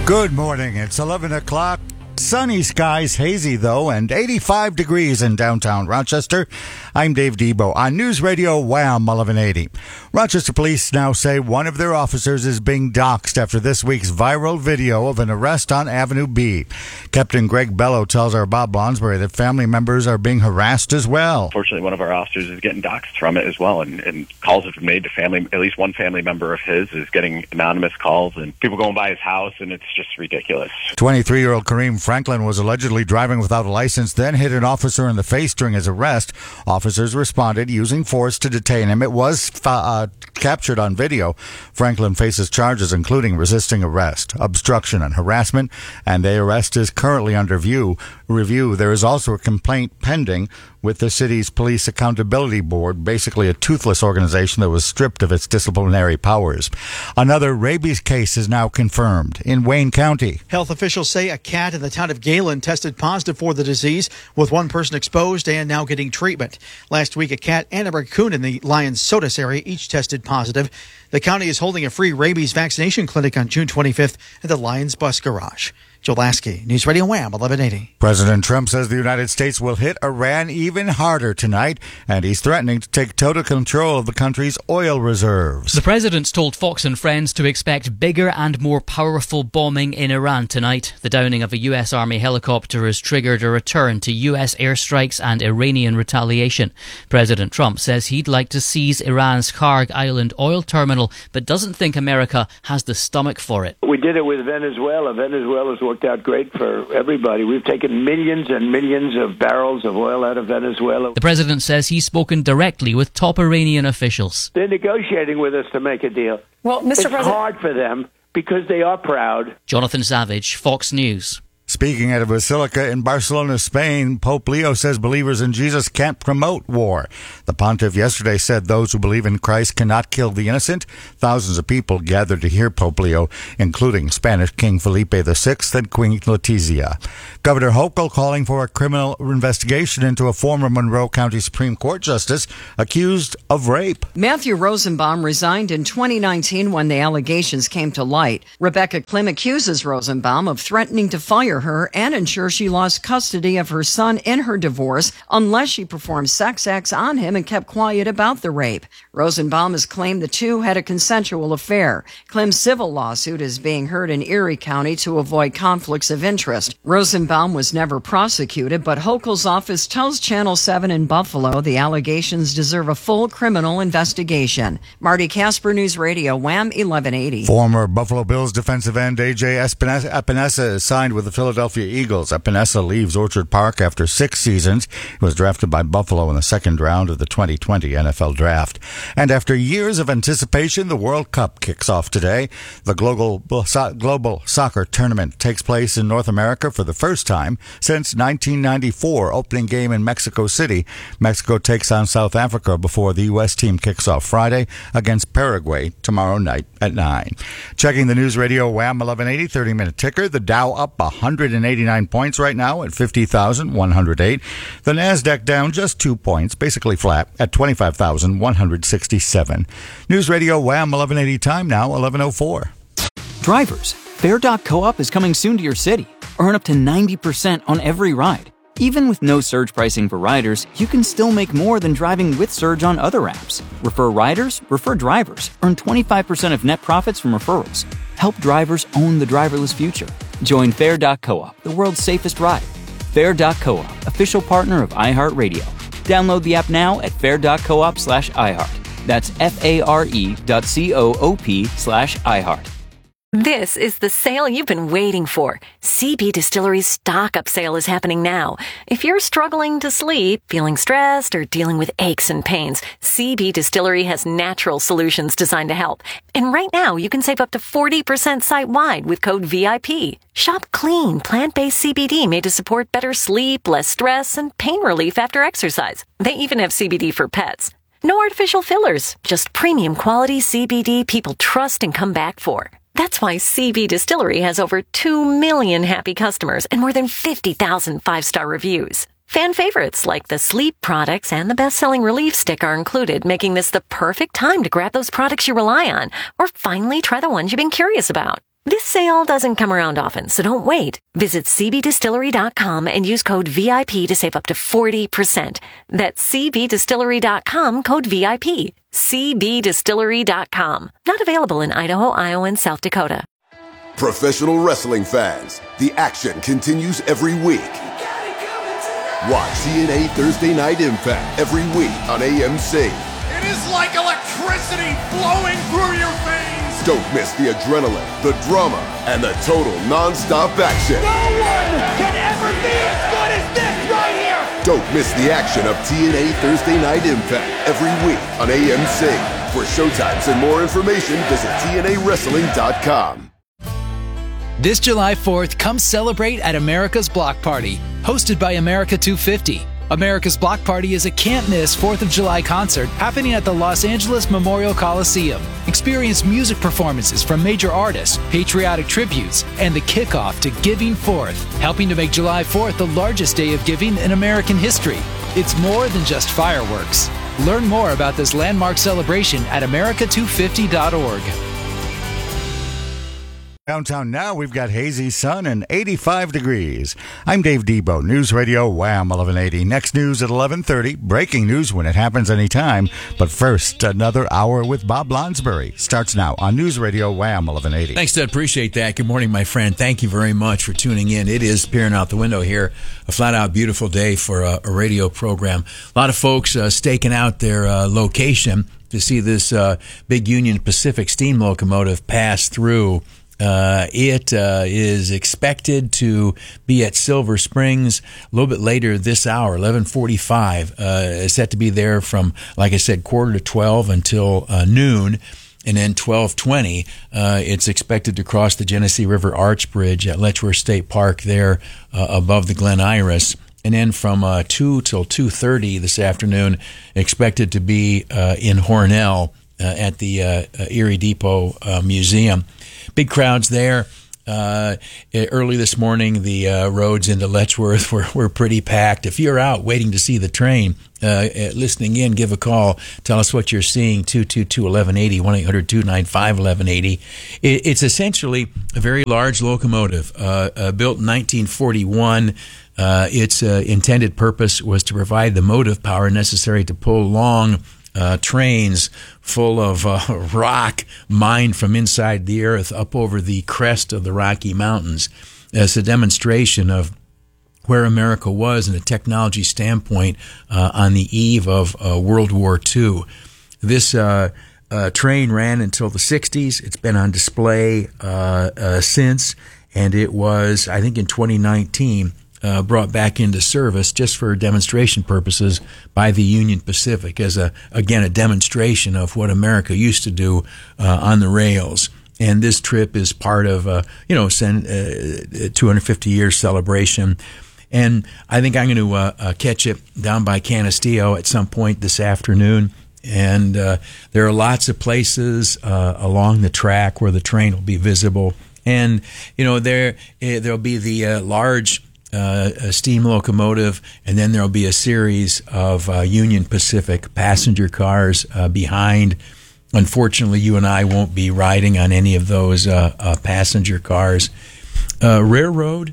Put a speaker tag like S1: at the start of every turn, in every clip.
S1: Good morning. It's 11 o'clock. Sunny skies, hazy though, and 85 degrees in downtown Rochester. I'm Dave Debo on News Radio Wham 1180. Rochester police now say one of their officers is being doxxed after this week's viral video of an arrest on Avenue B. Captain Greg Bello tells our Bob Lonsbury that family members are being harassed as well.
S2: Fortunately, one of our officers is getting doxxed from it as well, and calls have been made to family. At least one family member of his is getting anonymous calls, and people going by his house, and it's just ridiculous.
S1: 23-year-old Kareem Franklin was allegedly driving without a license, then hit an officer in the face during his arrest. Officers responded using force to detain him. It was captured on video. Franklin faces charges including resisting arrest, obstruction, and harassment, and the arrest is currently under review. There is also a complaint pending with the city's Police Accountability Board, basically a toothless organization that was stripped of its disciplinary powers. Another rabies case is now confirmed in Wayne County.
S3: Health officials say a cat in the town of Galen tested positive for the disease, with one person exposed and now getting treatment. Last week, a cat and a raccoon in the Lyons Sodas area each tested positive. The county is holding a free rabies vaccination clinic on June 25th at the Lyons Bus Garage. Joe Lasky, News Radio Wham 1180.
S1: President Trump says the United States will hit Iran even harder tonight, and he's threatening to take total control of the country's oil reserves.
S4: The president's told Fox and Friends to expect bigger and more powerful bombing in Iran tonight. The downing of a U.S. Army helicopter has triggered a return to U.S. airstrikes and Iranian retaliation. President Trump says he'd like to seize Iran's Kharg Island oil terminal, but doesn't think America has the stomach for it.
S5: We did it with Venezuela. Venezuela's worked out great for everybody. We've taken millions and millions of barrels of oil out of Venezuela.
S4: The president says he's spoken directly with top Iranian officials.
S5: They're negotiating with us to make a deal.
S6: Well, Mr. President,
S5: it's hard for them because they are proud.
S4: Jonathan Savage, Fox News.
S1: Speaking at a basilica in Barcelona, Spain, Pope Leo says believers in Jesus can't promote war. The pontiff yesterday said those who believe in Christ cannot kill the innocent. Thousands of people gathered to hear Pope Leo, including Spanish King Felipe VI and Queen Letizia. Governor Hochul calling for a criminal investigation into a former Monroe County Supreme Court justice accused of rape.
S7: Matthew Rosenbaum resigned in 2019 when the allegations came to light. Rebecca Klim accuses Rosenbaum of threatening to fire her and ensure she lost custody of her son in her divorce unless she performed sex acts on him and kept quiet about the rape. Rosenbaum has claimed the two had a consensual affair. Klim's civil lawsuit is being heard in Erie County to avoid conflicts of interest. Rosenbaum was never prosecuted, but Hochul's office tells Channel 7 in Buffalo the allegations deserve a full criminal investigation. Marty Casper, News Radio, Wham 1180.
S1: Former Buffalo Bills defensive end A.J. Epinesa is signed with the Philadelphia Eagles. Epinesa leaves Orchard Park after 6 seasons. He was drafted by Buffalo in the second round of the 2020 NFL Draft. And after years of anticipation, the World Cup kicks off today. The global soccer tournament takes place in North America for the first time since 1994. Opening game in Mexico City. Mexico takes on South Africa before the U.S. team kicks off Friday against Paraguay tomorrow night at 9. Checking the News Radio Wham 1180 30-minute ticker. The Dow up 189 points right now at 50,108. The NASDAQ down just 2 points, basically flat at 25,167. News Radio Wham 1180 time now 11:04.
S8: Drivers, Fare.coop is coming soon to your city. Earn up to 90% on every ride. Even with no surge pricing for riders, you can still make more than driving with Surge on other apps. Refer riders, refer drivers. Earn 25% of net profits from referrals. Help drivers own the driverless future. Join Fare.coop, the world's safest ride. Fare.coop, official partner of iHeartRadio. Download the app now at fare.coop/iHeart. That's FARE.coop/iHeart.
S9: This is the sale you've been waiting for. CB Distillery's Stock Up sale is happening now. If you're struggling to sleep, feeling stressed, or dealing with aches and pains, CB Distillery has natural solutions designed to help. And right now, you can save up to 40% site-wide with code VIP. Shop clean, plant-based CBD made to support better sleep, less stress, and pain relief after exercise. They even have CBD for pets. No artificial fillers, just premium quality CBD people trust and come back for. That's why CB Distillery has over 2 million happy customers and more than 50,000 5-star reviews. Fan favorites like the sleep products and the best-selling relief stick are included, making this the perfect time to grab those products you rely on or finally try the ones you've been curious about. This sale doesn't come around often, so don't wait. Visit cbdistillery.com and use code VIP to save up to 40%. That's cbdistillery.com, code VIP. cbdistillery.com. Not available in Idaho, Iowa, and South Dakota.
S6: Professional wrestling fans, the action continues every week. Watch TNA Thursday Night Impact every week on AMC.
S10: It is like electricity flowing through your veins.
S6: Don't miss the adrenaline, the drama, and the total non-stop action.
S10: No one can ever be as good as this right here.
S6: Don't miss the action of TNA Thursday Night Impact every week on AMC. For showtimes and more information, visit TNAWrestling.com.
S11: This July 4th, come celebrate at America's Block Party, hosted by America 250. America's Block Party is a can't-miss 4th of July concert happening at the Los Angeles Memorial Coliseum. Experience music performances from major artists, patriotic tributes, and the kickoff to Giving Forth, helping to make July 4th the largest day of giving in American history. It's more than just fireworks. Learn more about this landmark celebration at america250.org.
S1: Downtown now, we've got hazy sun and 85 degrees. I'm Dave Debo, News Radio Wham 1180. Next news at 11:30. Breaking news when it happens anytime. But first, another hour with Bob Lonsbury starts now on News Radio Wham 1180.
S12: Thanks, Ted. Appreciate that. Good morning, my friend. Thank you very much for tuning in. It is peering out the window here. A flat-out beautiful day for a radio program. A lot of folks staking out their location to see this big Union Pacific steam locomotive pass through. It is expected to be at Silver Springs a little bit later this hour, 11:45. It's set to be there from, like I said, 11:45 until noon. And then 12:20, it's expected to cross the Genesee River Arch Bridge at Letchworth State Park there above the Glen Iris. And then from 2 till 2:30 this afternoon, expected to be in Hornell at the Erie Depot Museum. Big crowds there. Early this morning, the roads into Letchworth were pretty packed. If you're out waiting to see the train, listening in, give a call. Tell us what you're seeing, 222-1180, 1-800-295-1180. It's essentially a very large locomotive, built in 1941. Its intended purpose was to provide the motive power necessary to pull long trains full of rock mined from inside the earth up over the crest of the Rocky Mountains as a demonstration of where America was in a technology standpoint on the eve of World War II. This train ran until the 60s. It's been on display since, and it was, I think in 2019, brought back into service just for demonstration purposes by the Union Pacific as a demonstration of what America used to do on the rails. And this trip is part of a 250-year celebration. And I think I'm going to catch it down by Canisteo at some point this afternoon. And there are lots of places along the track where the train will be visible. And there'll be the large a steam locomotive, and then there'll be a series of Union Pacific passenger cars behind. Unfortunately, you and I won't be riding on any of those passenger cars. Railroad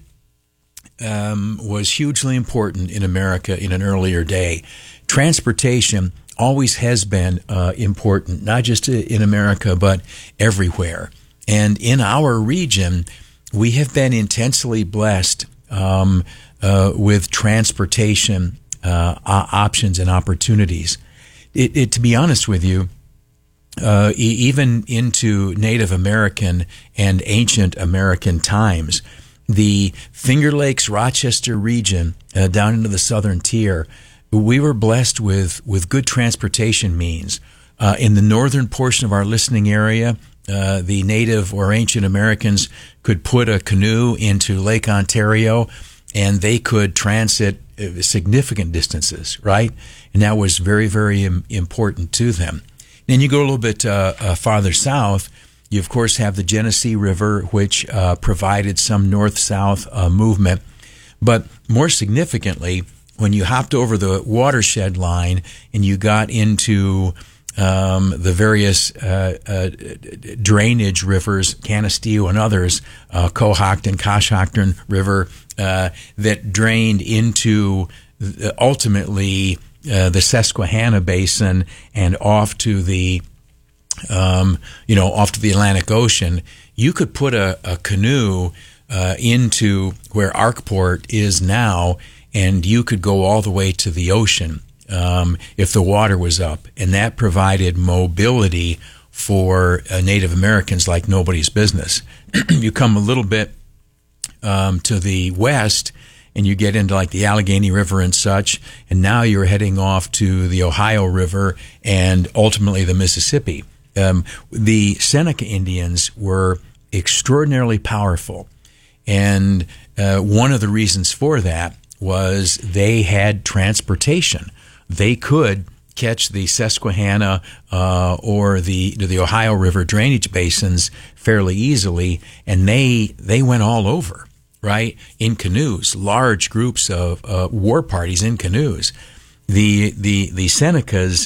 S12: was hugely important in America in an earlier day. Transportation always has been important, not just in America, but everywhere. And in our region, we have been intensely blessed with transportation options and opportunities. To be honest with you, even into Native American and ancient American times, the Finger Lakes, Rochester region, down into the southern tier, we were blessed with good transportation means. In the northern portion of our listening area, the Native or ancient Americans could put a canoe into Lake Ontario, and they could transit significant distances, right? And that was very, very important to them. Then you go a little bit farther south, you of course have the Genesee River, which provided some north-south movement. But more significantly, when you hopped over the watershed line and you got into the various drainage rivers, Canisteo and others, Cohocton, Coshocton River, that drained into ultimately the Susquehanna Basin and off to the off to the Atlantic Ocean. You could put a canoe into where Arkport is now, and you could go all the way to the ocean if the water was up, and that provided mobility for Native Americans like nobody's business. You come a little bit to the west, and you get into like the Allegheny River and such, and now you're heading off to the Ohio River and ultimately the Mississippi. The Seneca Indians were extraordinarily powerful, and one of the reasons for that was they had transportation. They could catch the Susquehanna or the Ohio River drainage basins fairly easily, and they went all over, right, in canoes, large groups of war parties in canoes. The Senecas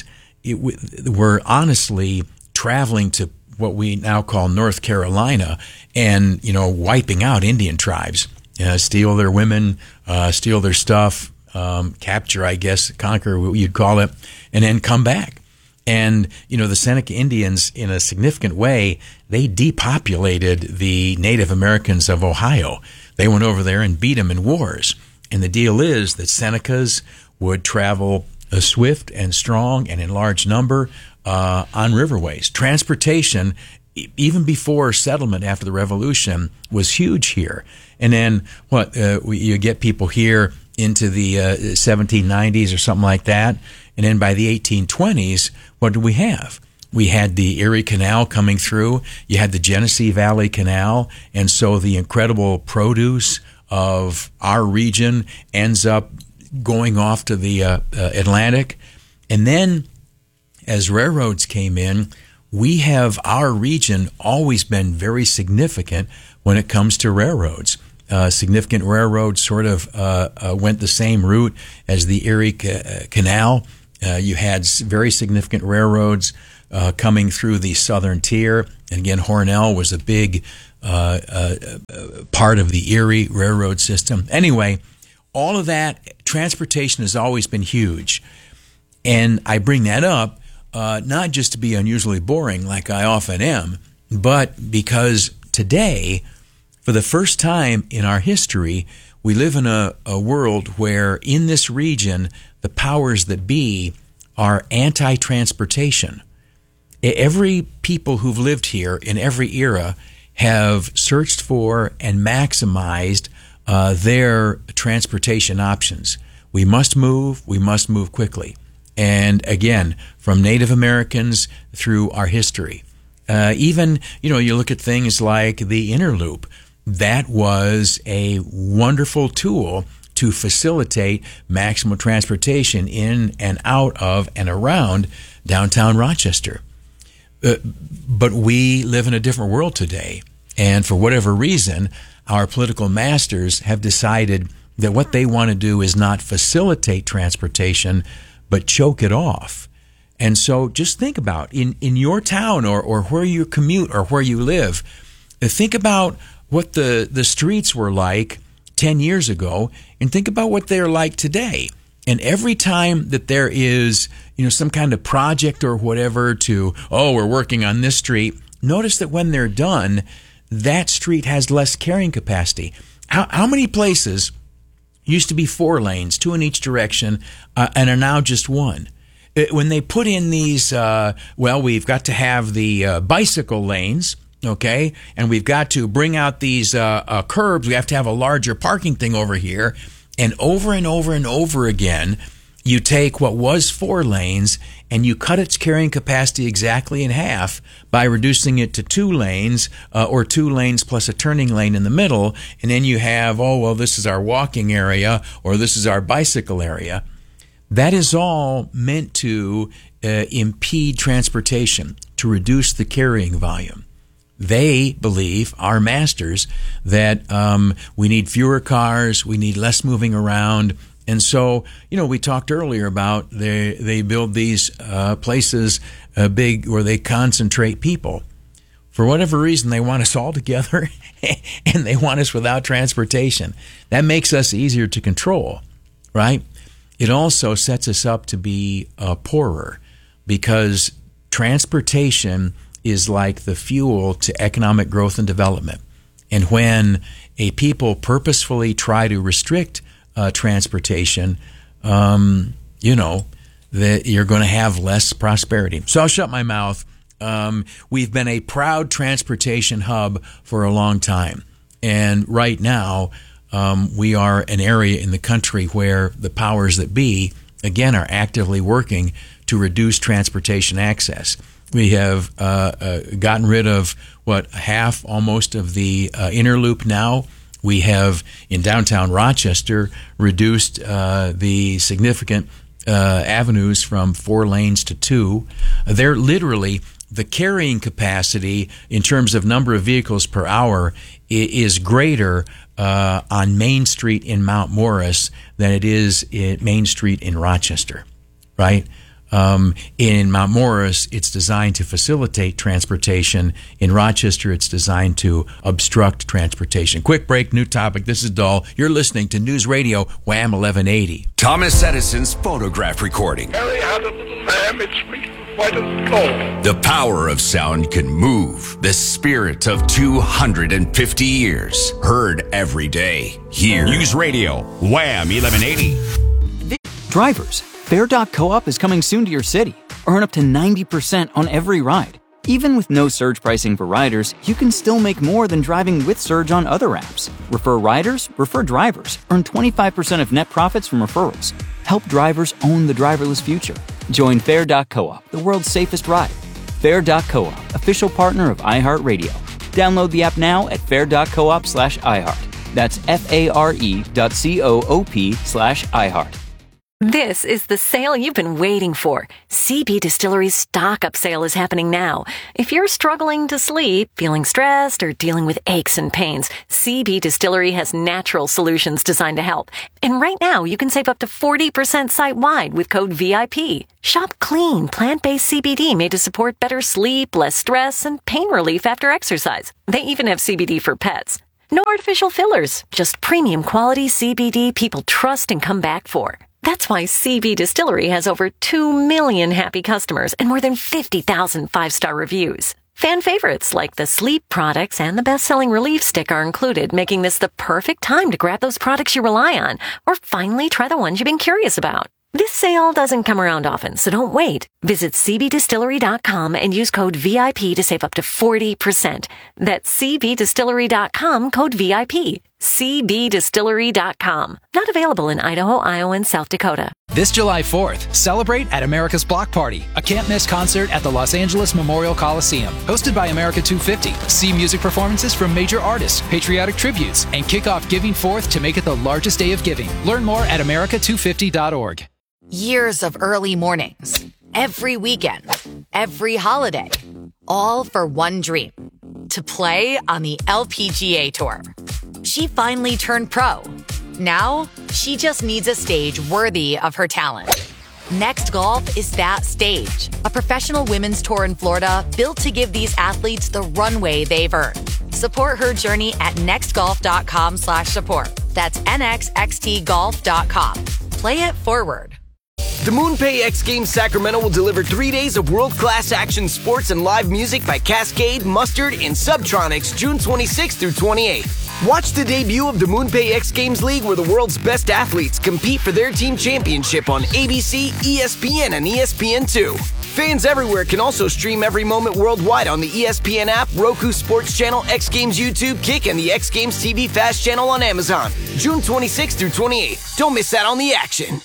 S12: were honestly traveling to what we now call North Carolina and, wiping out Indian tribes, steal their women, steal their stuff, capture, I guess, conquer, what you'd call it, and then come back. And, the Seneca Indians, in a significant way, they depopulated the Native Americans of Ohio. They went over there and beat them in wars. And the deal is that Senecas would travel swift and strong and in large number on riverways. Transportation, even before settlement after the Revolution, was huge here. And then you get people here into the 1790s or something like that. And then by the 1820s, what do we have? We had the Erie Canal coming through. You had the Genesee Valley Canal. And so the incredible produce of our region ends up going off to the Atlantic. And then as railroads came in, we have our region always been very significant when it comes to railroads. Significant railroads sort of went the same route as the Erie Canal. You had very significant railroads coming through the southern tier. And again, Hornell was a big part of the Erie railroad system. Anyway, all of that, transportation has always been huge. And I bring that up not just to be unusually boring like I often am, but because today, for the first time in our history, we live in a world where in this region, the powers that be are anti-transportation. Every people who've lived here in every era have searched for and maximized their transportation options. We must move quickly. And again, from Native Americans through our history. Even, you look at things like the Inner Loop. That was a wonderful tool to facilitate maximum transportation in and out of and around downtown Rochester. But we live in a different world today. And for whatever reason, our political masters have decided that what they want to do is not facilitate transportation, but choke it off. And so just think about in your town or where you commute or where you live, think about what the streets were like 10 years ago and think about what they're like today. And every time that there is, some kind of project or whatever we're working on this street, notice that when they're done, that street has less carrying capacity. How many places used to be 4 lanes, 2 in each direction, and are now just 1? When they put in these, we've got to have the bicycle lanes, okay, and we've got to bring out these curbs. We have to have a larger parking thing over here. And over and over again, you take what was 4 lanes and you cut its carrying capacity exactly in half by reducing it to 2 lanes or 2 lanes plus a turning lane in the middle. And then you have, this is our walking area or this is our bicycle area. That is all meant to impede transportation, to reduce the carrying volume. They believe, our masters, that we need fewer cars, we need less moving around. And so, we talked earlier about they build these places where they concentrate people. For whatever reason, they want us all together and they want us without transportation. That makes us easier to control, right? It also sets us up to be poorer because transportation is like the fuel to economic growth and development. And when a people purposefully try to restrict transportation, that you're going to have less prosperity. So I'll shut my mouth. We've been a proud transportation hub for a long time. And right now, we are an area in the country where the powers that be, again, are actively working to reduce transportation access. We have gotten rid of, half almost of the inner loop now. We have, in downtown Rochester, reduced the significant avenues from 4 lanes to 2. They're literally, the carrying capacity in terms of number of vehicles per hour is greater on Main Street in Mount Morris than it is at Main Street in Rochester, right? In Mount Morris, it's designed to facilitate transportation. In Rochester, it's designed to obstruct transportation. Quick break, new topic. This is Dahl. You're listening to News Radio Wham 1180.
S13: Thomas Edison's phonograph recording.
S10: Harry had a little lamb, its wings were white as gold.
S13: The power of sound can move the spirit of 250 years. Heard every day. Here. News Radio Wham 1180.
S8: Drivers, Fair.coop is coming soon to your city. Earn up to 90% on every ride. Even with no surge pricing for riders, you can still make more than driving with Surge on other apps. Refer riders, refer drivers. Earn 25% of net profits from referrals. Help drivers own the driverless future. Join Fair.coop, the world's safest ride. Fair.coop, official partner of iHeartRadio. Download the app now at fair.coop/iHeart. That's FARE.coop/iHeart.
S9: This is the sale you've been waiting for. CB Distillery's stock-up sale is happening now. If you're struggling to sleep, feeling stressed, or dealing with aches and pains, CB Distillery has natural solutions designed to help. And right now, you can save up to 40% site-wide with code VIP. Shop clean, plant-based CBD made to support better sleep, less stress, and pain relief after exercise. They even have CBD for pets. No artificial fillers, just premium quality CBD people trust and come back for. That's why CB Distillery has over 2 million happy customers and more than 50,000 5-star reviews. Fan favorites like the sleep products and the best-selling Relief Stick are included, making this the perfect time to grab those products you rely on or finally try the ones you've been curious about. This sale doesn't come around often, so don't wait. Visit cbdistillery.com and use code VIP to save up to 40%. That's cbdistillery.com, code VIP. cbdistillery.com. Not available in Idaho, Iowa, and South Dakota.
S11: This July 4th, celebrate at America's Block Party, a can't-miss concert at the Los Angeles Memorial Coliseum. Hosted by America 250. See music performances from major artists, patriotic tributes, and kick off Giving Forth to make it the largest day of giving. Learn more at america250.org.
S14: Years of early mornings, every weekend, every holiday, all for one dream, to play on the LPGA Tour. She finally turned pro. Now, she just needs a stage worthy of her talent. Next Golf is that stage, a professional women's tour in Florida built to give these athletes the runway they've earned. Support her journey at nextgolf.com/support. That's nxxtgolf.com. Play it forward.
S15: The MoonPay X Games Sacramento will deliver 3 days of world-class action sports and live music by Cascade, Mustard, and Subtronics June 26th through 28th. Watch the debut of the MoonPay X Games League where the world's best athletes compete for their team championship on ABC, ESPN, and ESPN2. Fans everywhere can also stream every moment worldwide on the ESPN app, Roku Sports Channel, X Games YouTube, Kick, and the X Games TV Fast Channel on Amazon. June 26th through 28th. Don't miss out on the action.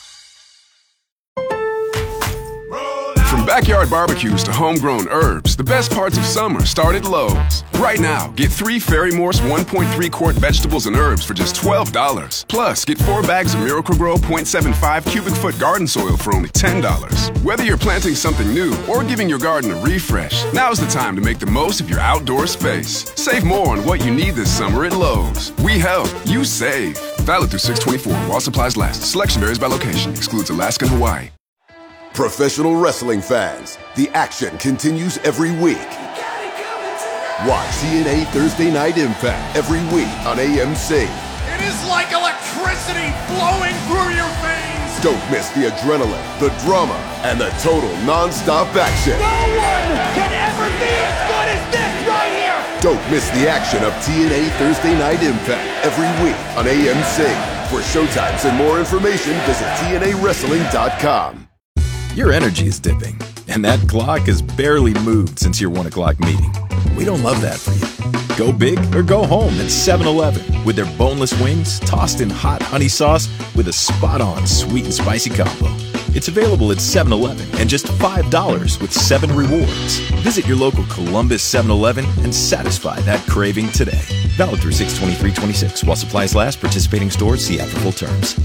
S16: From backyard barbecues to homegrown herbs, the best parts of summer start at Lowe's. Right now, get 3 Ferry Morse 1.3 quart vegetables and herbs for just $12. Plus, get 4 bags of Miracle-Gro 0.75 cubic foot garden soil for only $10. Whether you're planting something new or giving your garden a refresh, now's the time to make the most of your outdoor space. Save more on what you need this summer at Lowe's. We help, you save. Valid through 6/24 while supplies last. Selection varies by location. Excludes Alaska and Hawaii.
S6: Professional wrestling fans, the action continues every week. Watch TNA Thursday Night Impact every week on AMC.
S10: It is like electricity flowing through your veins.
S6: Don't miss the adrenaline, the drama, and the total non-stop action.
S10: No one can ever be as good as this right here.
S6: Don't miss the action of TNA Thursday Night Impact every week on AMC. For showtimes and more information, visit TNAWrestling.com.
S17: Your energy is dipping, and that clock has barely moved since your 1 o'clock meeting. We don't love that for you. Go big or go home at 7-Eleven with their boneless wings tossed in hot honey sauce with a spot-on sweet and spicy combo. It's available at 7-Eleven and just $5 with 7 rewards. Visit your local Columbus 7-Eleven and satisfy that craving today. Valid through 6/23/26. While supplies last, participating stores see after full terms.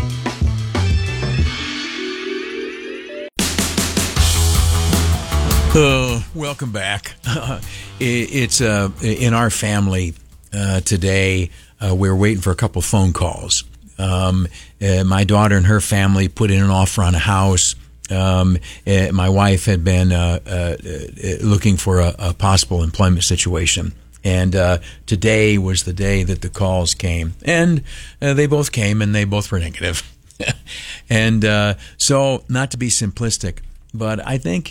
S12: Welcome back. It's in our family today. We're waiting for a couple phone calls. My daughter and her family put in an offer on a house. My wife had been looking for a possible employment situation. And today was the day that the calls came. And they both came, and they both were negative. And so, not to be simplistic, but I think,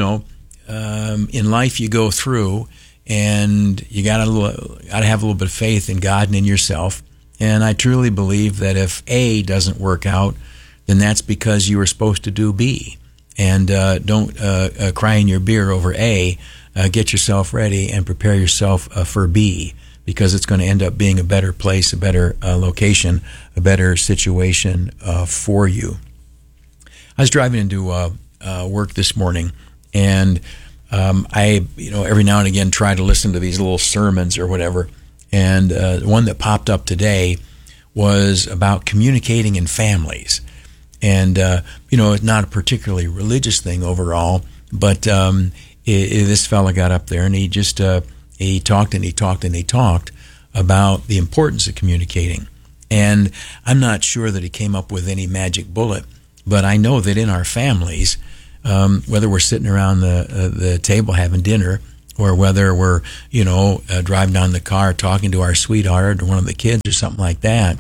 S12: in life you go through, and you gotta have a little bit of faith in God and in yourself. And I truly believe that if A doesn't work out, then that's because you were supposed to do B. And don't cry in your beer over A. Get yourself ready and prepare yourself for B, because it's going to end up being a better place, a better location, a better situation for you. I was driving into work this morning, and I, every now and again try to listen to these little sermons or whatever. And the one that popped up today was about communicating in families. And, it's not a particularly religious thing overall, but this fella got up there and he just, he talked about the importance of communicating. And I'm not sure that he came up with any magic bullet, but I know that in our families, whether we're sitting around the table having dinner, or whether we're, driving down the car talking to our sweetheart or one of the kids or something like that,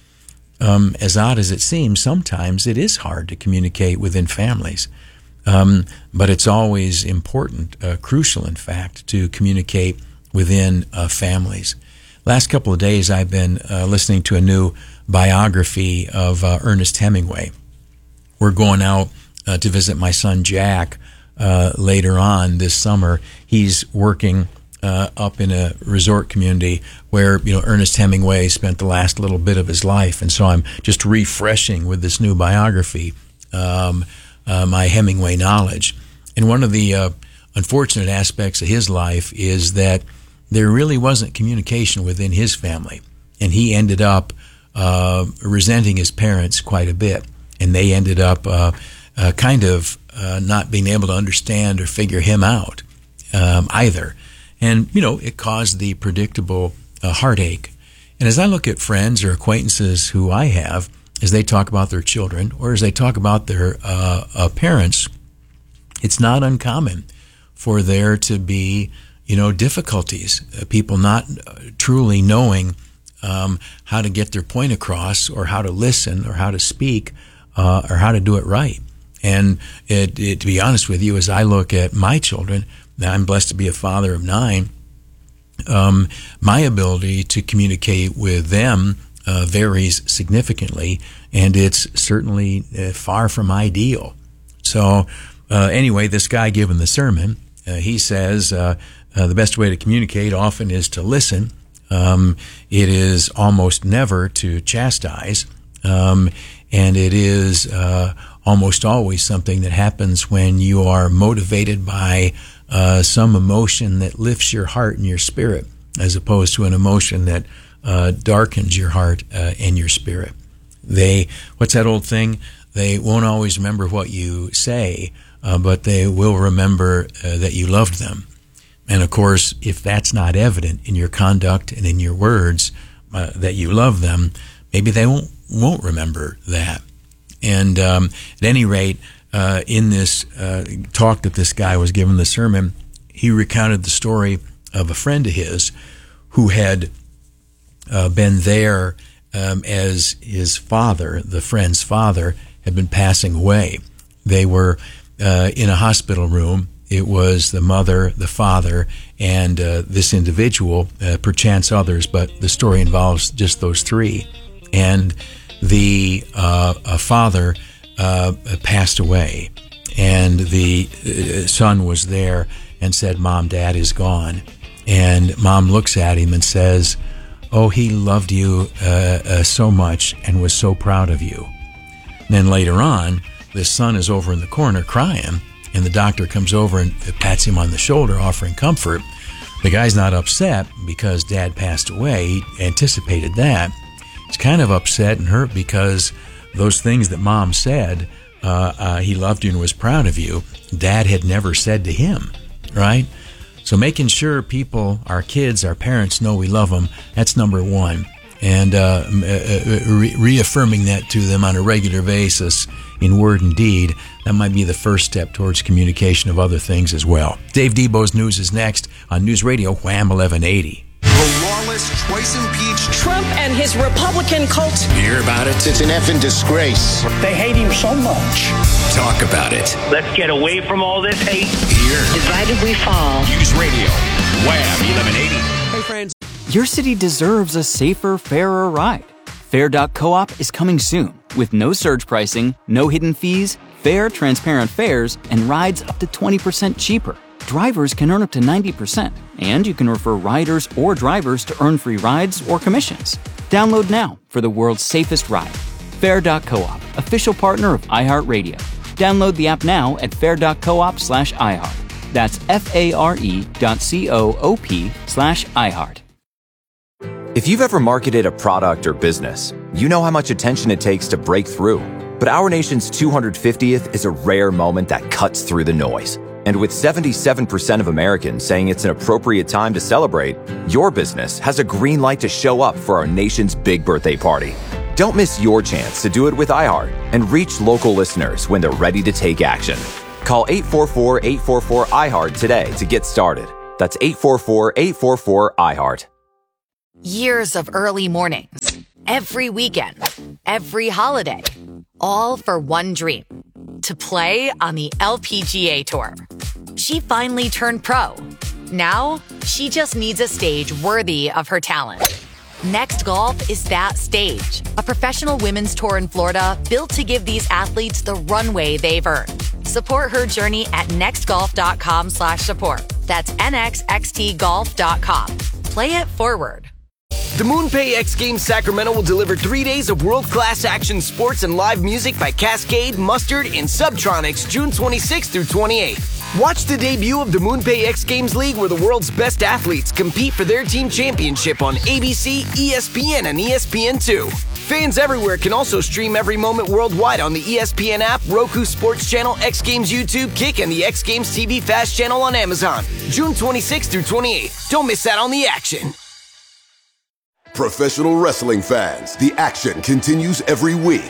S12: as odd as it seems, sometimes it is hard to communicate within families. But it's always important, crucial in fact, to communicate within families. Last couple of days I've been listening to a new biography of Ernest Hemingway. We're going out to visit my son Jack later on this summer. He's working up in a resort community where Ernest Hemingway spent the last little bit of his life, and so I'm just refreshing with this new biography my Hemingway knowledge. And one of the unfortunate aspects of his life is that there really wasn't communication within his family, and he ended up resenting his parents quite a bit, and they ended up not being able to understand or figure him out either. And, it caused the predictable heartache. And as I look at friends or acquaintances who I have, as they talk about their children or as they talk about their parents, it's not uncommon for there to be, difficulties, people not truly knowing how to get their point across, or how to listen, or how to speak, or how to do it right. And to be honest with you, as I look at my children, now I'm blessed to be a father of 9, my ability to communicate with them varies significantly, and it's certainly far from ideal. So anyway, this guy giving the sermon, he says the best way to communicate often is to listen. It is almost never to chastise, and it is almost always something that happens when you are motivated by some emotion that lifts your heart and your spirit, as opposed to an emotion that darkens your heart and your spirit. What's that old thing? They won't always remember what you say, but they will remember that you loved them. And of course, if that's not evident in your conduct and in your words, that you love them, maybe they won't remember that. And at any rate, in this talk that this guy was giving, the sermon, he recounted the story of a friend of his who had been there as his father, the friend's father, had been passing away. They were in a hospital room. It was the mother, the father, and this individual, perchance others, but the story involves just those three. And the father passed away, and the son was there and said, "Mom, Dad is gone." And Mom looks at him and says, "Oh, he loved you so much and was so proud of you." And then later on, the son is over in the corner crying, and the doctor comes over and pats him on the shoulder, offering comfort. The guy's not upset because Dad passed away. He anticipated that. He's kind of upset and hurt because those things that Mom said, he loved you and was proud of you, Dad had never said to him, right? So making sure people, our kids, our parents know we love them, that's number one. And reaffirming that to them on a regular basis in word and deed, that might be the first step towards communication of other things as well. Dave Debo's News is next on News Radio Wham 1180.
S10: The lawless, twice-impeached
S18: Trump and his Republican cult.
S13: Hear about it?
S19: It's an effing disgrace.
S18: They hate him so much.
S13: Talk about it.
S20: Let's get away from all this hate.
S13: Here.
S9: Divided we fall.
S13: News Radio Wham 1180.
S8: Hey, friends. Your city deserves a safer, fairer ride. Fair.coop is coming soon with no surge pricing, no hidden fees, fair, transparent fares, and rides up to 20% cheaper. Drivers can earn up to 90%, and you can refer riders or drivers to earn free rides or commissions. Download now for the world's safest ride. Fair.coop, official partner of iHeartRadio. Download the app now at fair.coop/iHeart. That's FARE.coop/iHeart.
S21: If you've ever marketed a product or business, you know how much attention it takes to break through. But our nation's 250th is a rare moment that cuts through the noise. And with 77% of Americans saying it's an appropriate time to celebrate, your business has a green light to show up for our nation's big birthday party. Don't miss your chance to do it with iHeart and reach local listeners when they're ready to take action. Call 844-844-iHeart today to get started. That's 844-844-iHeart.
S14: Years of early mornings, every weekend, every holiday, all for one dream, to play on the LPGA Tour. She finally turned pro. Now, she just needs a stage worthy of her talent. Next Golf is that stage, a professional women's tour in Florida built to give these athletes the runway they've earned. Support her journey at nextgolf.com/support. That's nxxtgolf.com. Play it forward.
S15: The MoonPay X Games Sacramento will deliver 3 days of world-class action sports and live music by Cascade, Mustard, and Subtronics June 26th through 28th. Watch the debut of the MoonPay X Games League where the world's best athletes compete for their team championship on ABC, ESPN, and ESPN2. Fans everywhere can also stream every moment worldwide on the ESPN app, Roku Sports Channel, X Games YouTube, Kick, and the X Games TV Fast Channel on Amazon. June 26th through 28th. Don't miss out on the action.
S6: Professional wrestling fans, the action continues every week.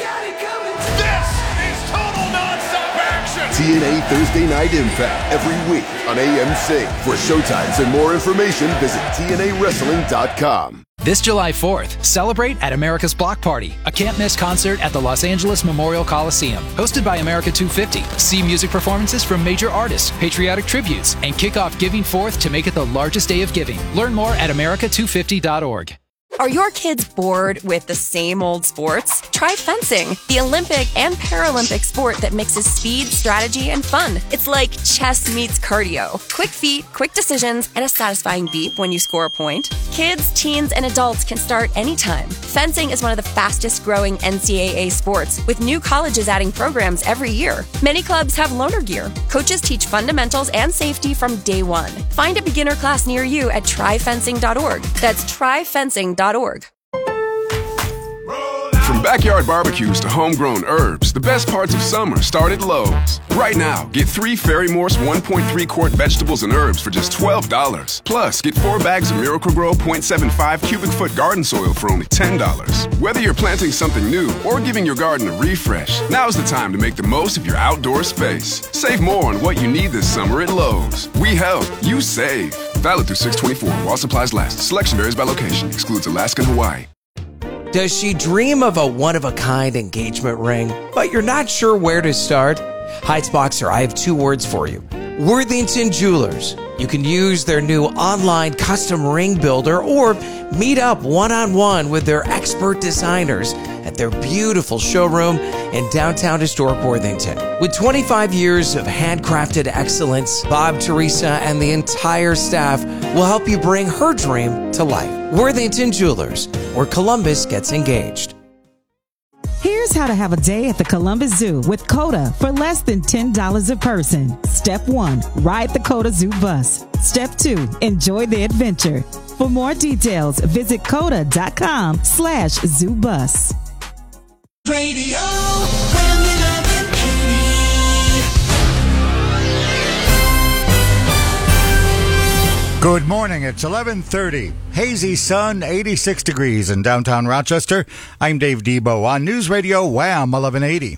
S10: This is total nonstop action.
S6: TNA Thursday Night Impact every week on AMC. For showtimes and more information, visit TNAWrestling.com.
S11: This July 4th, celebrate at America's Block Party, a can't-miss concert at the Los Angeles Memorial Coliseum, hosted by America 250. See music performances from major artists, patriotic tributes, and kick off Giving Forth to make it the largest day of giving. Learn more at america250.org.
S22: Are your kids bored with the same old sports? Try fencing, the Olympic and Paralympic sport that mixes speed, strategy, and fun. It's like chess meets cardio. Quick feet, quick decisions, and a satisfying beep when you score a point. Kids, teens, and adults can start anytime. Fencing is one of the fastest growing NCAA sports, with new colleges adding programs every year. Many clubs have loaner gear. Coaches teach fundamentals and safety from day one. Find a beginner class near you at tryfencing.org. That's tryfencing.org.
S16: From backyard barbecues to homegrown herbs, the best parts of summer start at Lowe's. Right now, get 3 Ferry Morse 1.3 quart vegetables and herbs for just $12. Plus, get 4 bags of Miracle-Gro 0.75 cubic foot garden soil for only $10. Whether you're planting something new or giving your garden a refresh, now's the time to make the most of your outdoor space. Save more on what you need this summer at Lowe's. We help, you save. Valid through 6/24 while supplies last. Selection varies by location. Excludes Alaska and Hawaii.
S2: Does she dream of a one-of-a-kind engagement ring, but you're not sure where to start? Heights-Boxer, I have 2 words for you. Worthington Jewelers. You can use their new online custom ring builder or meet up one-on-one with their expert designers at their beautiful showroom in downtown historic Worthington. With 25 years of handcrafted excellence, Bob, Teresa, and the entire staff will help you bring her dream to life. Worthington Jewelers, where Columbus gets engaged.
S19: Here's how to have a day at the Columbus Zoo with COTA for less than $10 a person. Step 1, ride the COTA Zoo bus. Step 2, enjoy the adventure. For more details, visit COTA.com/zoobus.
S10: Radio.
S1: Good morning. It's 11:30. Hazy sun, 86 degrees in downtown Rochester. I'm Dave Debo on News Radio Wham 1180.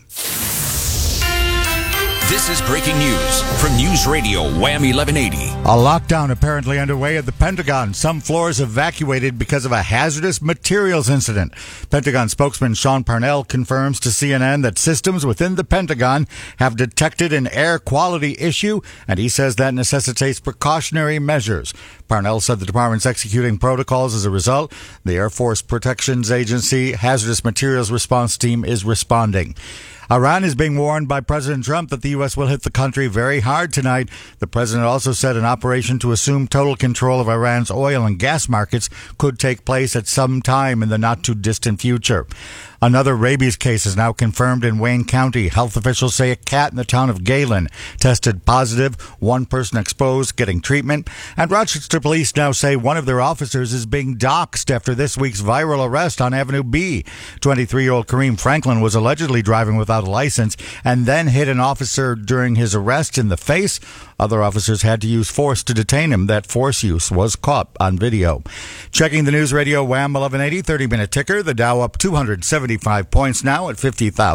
S13: This is breaking news from News Radio Wham 1180.
S1: A lockdown apparently underway at the Pentagon. Some floors evacuated because of a hazardous materials incident. Pentagon spokesman Sean Parnell confirms to CNN that systems within the Pentagon have detected an air quality issue, and he says that necessitates precautionary measures. Parnell said the department's executing protocols as a result. The Air Force Protections Agency Hazardous Materials Response Team is responding. Iran is being warned by President Trump that the U.S. will hit the country very hard tonight. The president also said an operation to assume total control of Iran's oil and gas markets could take place at some time in the not-too-distant future. Another rabies case is now confirmed in Wayne County. Health officials say a cat in the town of Galen tested positive, 1 person exposed, getting treatment. And Rochester police now say one of their officers is being doxxed after this week's viral arrest on Avenue B. 23-year-old Kareem Franklin was allegedly driving without a license and then hit an officer during his arrest in the face. Other officers had to use force to detain him. That force use was caught on video. Checking the News Radio Wham 1180 30-minute ticker. The Dow up 275 points now at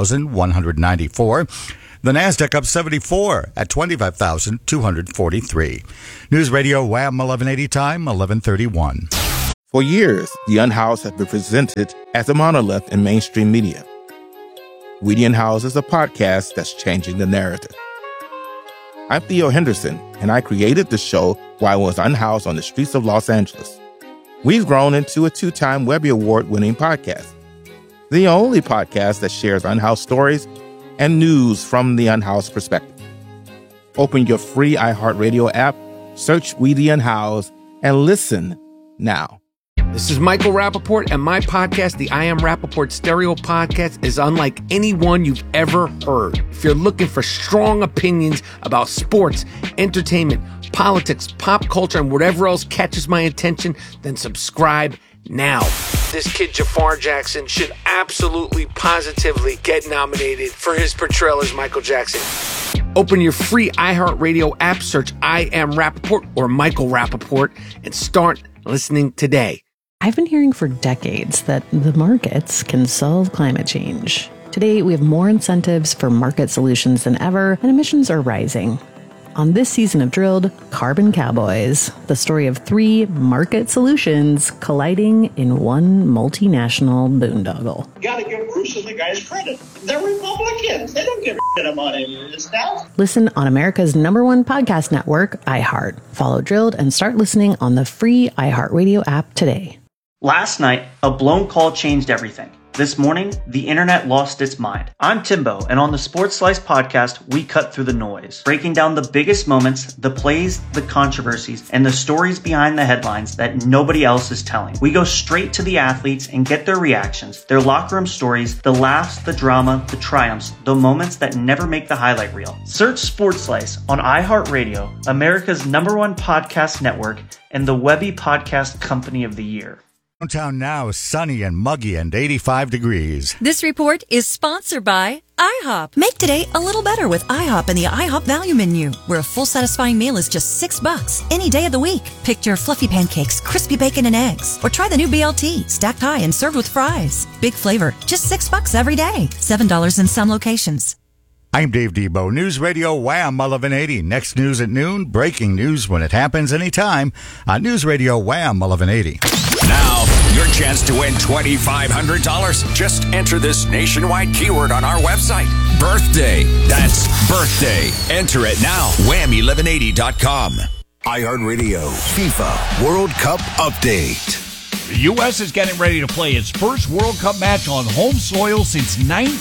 S1: 50,194. The Nasdaq up 74 at 25,243. News Radio Wham 1180 time 11:31.
S23: For years, The Unhoused has been presented as a monolith in mainstream media. We The Unhoused is a podcast that's changing the narrative. I'm Theo Henderson, and I created the show while I was unhoused on the streets of Los Angeles. We've grown into a 2-time Webby Award-winning podcast, the only podcast that shares unhoused stories and news from the unhoused perspective. Open your free iHeartRadio app, search We The Unhoused, and listen now.
S24: This is Michael Rappaport, and my podcast, the I Am Rappaport Stereo Podcast, is unlike any one you've ever heard. If you're looking for strong opinions about sports, entertainment, politics, pop culture, and whatever else catches my attention, then subscribe now. This kid, Jafar Jackson, should absolutely, positively get nominated for his portrayal as Michael Jackson. Open your free iHeartRadio app, search I Am Rappaport or Michael Rappaport, and start listening today.
S25: I've been hearing for decades that the markets can solve climate change. Today, we have more incentives for market solutions than ever, and emissions are rising. On this season of Drilled, Carbon Cowboys, the story of 3 market solutions colliding in one multinational boondoggle.
S26: You gotta give Bruce and the guys credit. They're Republicans. They don't give a shit about any of this stuff.
S25: Listen on America's #1 podcast network, iHeart. Follow Drilled and start listening on the free iHeartRadio app today.
S27: Last night, a blown call changed everything. This morning, the internet lost its mind. I'm Timbo, and on the Sports Slice podcast, we cut through the noise, breaking down the biggest moments, the plays, the controversies, and the stories behind the headlines that nobody else is telling. We go straight to the athletes and get their reactions, their locker room stories, the laughs, the drama, the triumphs, the moments that never make the highlight reel. Search Sports Slice on iHeartRadio, America's #1 podcast network, and the Webby Podcast Company of the Year.
S1: Downtown now, sunny and muggy and 85 degrees.
S3: This report is sponsored by IHOP. Make today a little better with IHOP and the IHOP Value Menu, where a full satisfying meal is just $6 any day of the week. Pick your fluffy pancakes, crispy bacon and eggs, or try the new BLT, stacked high and served with fries. Big flavor, just $6 every day. $7 in some locations.
S1: I'm Dave Debo, News Radio Wham 1180. Next news at noon, breaking news when it happens anytime on News Radio Wham 1180.
S13: Now, your chance to win $2,500. Just enter this nationwide keyword on our website. Birthday. That's birthday. Enter it now. Wham1180.com.
S4: iHeartRadio FIFA World Cup Update.
S10: The U.S. is getting ready to play its first World Cup match on home soil since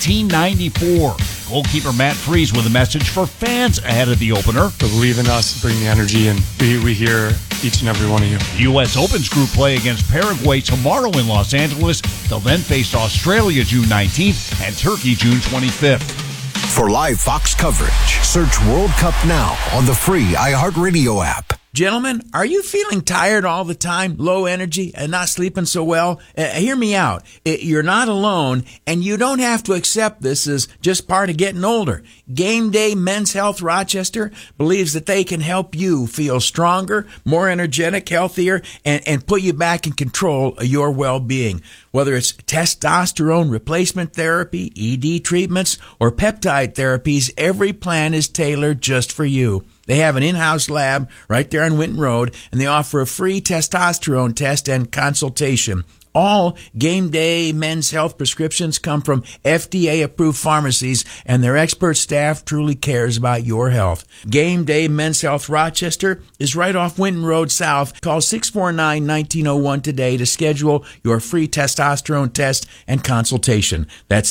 S10: 1994. Goalkeeper Matt Freese with a message for fans ahead of the opener.
S5: Believe in us, bring the energy, and we hear each and every one of you.
S10: The U.S. Open's group play against Paraguay tomorrow in Los Angeles. They'll then face Australia June 19th and Turkey June 25th.
S4: For live Fox coverage, search World Cup now on the free iHeartRadio app.
S7: Gentlemen, are you feeling tired all the time, low energy, and not sleeping so well? Hear me out. You're not alone, and you don't have to accept this as just part of getting older. Game Day Men's Health Rochester believes that they can help you feel stronger, more energetic, healthier, and put you back in control of your well-being. Whether it's testosterone replacement therapy, ED treatments, or peptide therapies, every plan is tailored just for you. They have an in-house lab right there on Winton Road, and they offer a free testosterone test and consultation. All Game Day Men's Health prescriptions come from FDA-approved pharmacies, and their expert staff truly cares about your health. Game Day Men's Health Rochester is right off Winton Road South. Call 649-1901 today to schedule your free testosterone test and consultation. That's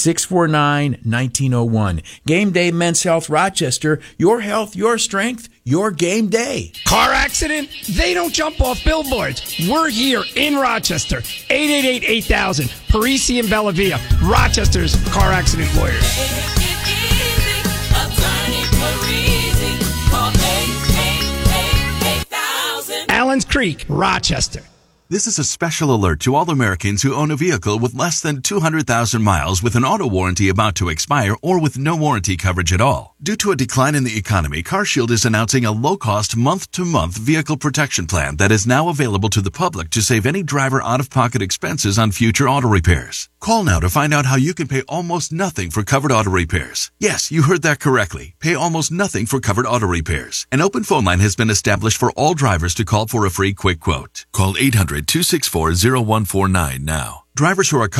S7: 649-1901. Game Day Men's Health Rochester, your health, your strength, your game day.
S12: Car accident? They don't jump off billboards. We're here in Rochester. 888-8000. Parisi and Bellavia. Rochester's car accident lawyers. Allen's Creek, Rochester.
S17: This is a special alert to all Americans who own a vehicle with less than 200,000 miles with an auto warranty about to expire or with no warranty coverage at all. Due to a decline in the economy, CarShield is announcing a low-cost month-to-month vehicle protection plan that is now available to the public to save any driver out-of-pocket expenses on future auto repairs. Call now to find out how you can pay almost nothing for covered auto repairs. Yes, you heard that correctly. Pay almost nothing for covered auto repairs. An open phone line has been established for all drivers to call for a free quick quote. Call 800-264-0149 now. Drivers who are